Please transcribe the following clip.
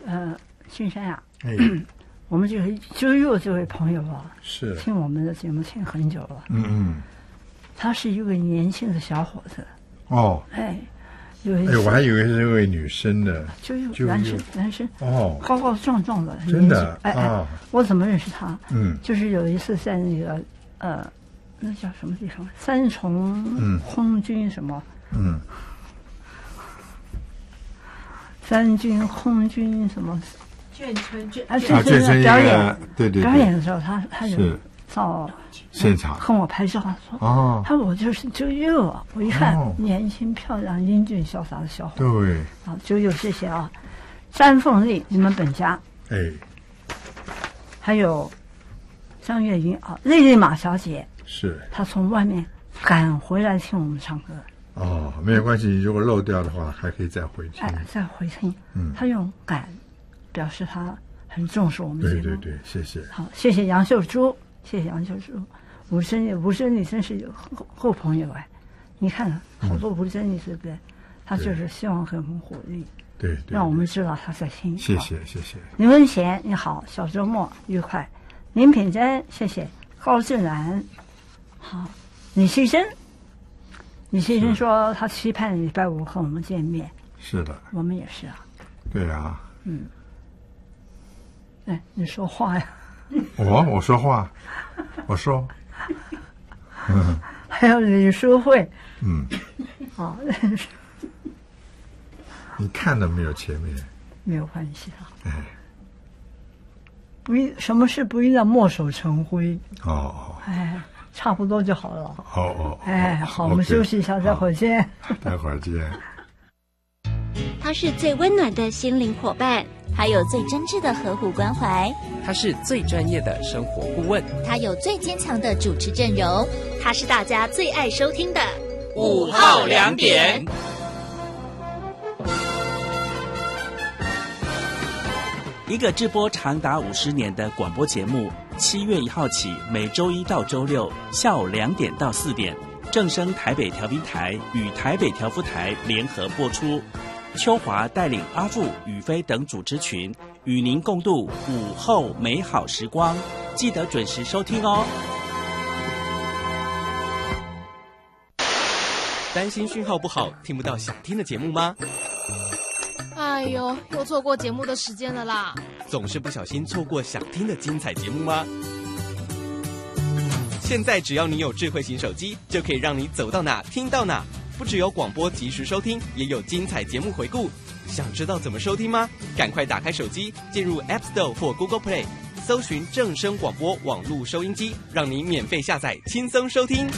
青山啊，我们这个周佑这位朋友啊， 是听我们的节目听很久了。他是一个年轻的小伙子。 哦，我还以为是一位女生呢。 就男生哦， 高高壮壮的， 真的我怎么认识他？就是有一次在那个那叫什么地方？三重空军什么？三军空军什么？ 眷村表演， 对， 表演的时候，他有到现场跟我拍照，说他说我就是周佑啊，我一看年轻漂亮、英俊潇洒的小伙子。 对， 周佑谢谢啊，詹凤丽，你们本家，还有张月云啊，丽丽马小姐， 是她从外面赶回来听我们唱歌。 没有关系，如果漏掉的话，还可以再回听。 再回听，她用赶表示她很重视我们节目。 对，谢谢。 好，谢谢杨秀珠，谢谢杨秀珠。吴珍妮真是有后朋友哎，你看好多吴珍妮对不对？她就是希望给我们鼓励， 对， 让我们知道她在听。 谢谢。 林文贤你好，小周末愉快。林品珍谢谢。高志兰好。李希珍说她期盼礼拜五和我们见面。 是的， 我们也是啊。 对啊。 你说话呀。 我说话，我说。 还有李淑慧。好。 你看到没有？前面没有关系啊。什么事不应当墨守成规。差不多就好了。好，我们休息一下，待会儿见。 待会儿见。 他是最温暖的心灵伙伴，他有最真挚的呵护关怀， 他是最专业的生活顾问， 他有最坚强的主持阵容，他是大家最爱收听的 5号2点。一个直播长达50年的广播节目，7月1号起，每周一到周六下午2点到4点，正声台北调频台与台北调夫台联合播出。秋华带领阿富、宇飞等主持群，与您共度午后美好时光，记得准时收听哦。 担心讯号不好，听不到想听的节目吗？ 哎呦，又错过节目的时间了啦！ 总是不小心错过想听的精彩节目吗？现在只要你有智慧型手机，就可以让你走到哪听到哪。不只有广播及时收听，也有精彩节目回顾。想知道怎么收听吗？赶快打开手机，进入 App Store 或 Google Play， 搜寻正声广播网络收音机，让你免费下载，轻松收听。